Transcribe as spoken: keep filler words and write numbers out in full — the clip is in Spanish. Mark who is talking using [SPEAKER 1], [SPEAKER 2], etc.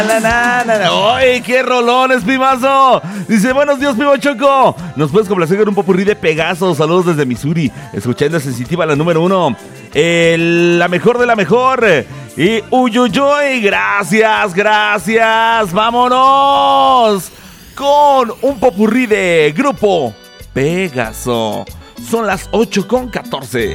[SPEAKER 1] Na, na, na, na. ¡Ay, qué rolones, primazo! Dice, buenos días, primo Choco. ¿Nos puedes complacer con un popurrí de Pegaso? Saludos desde Missouri. Escuchando Sensitiva, la número uno. El, la mejor de la mejor. Y uyuyuy, gracias, gracias. ¡Vámonos! Con un popurrí de Grupo Pegaso. Son las ocho con catorce.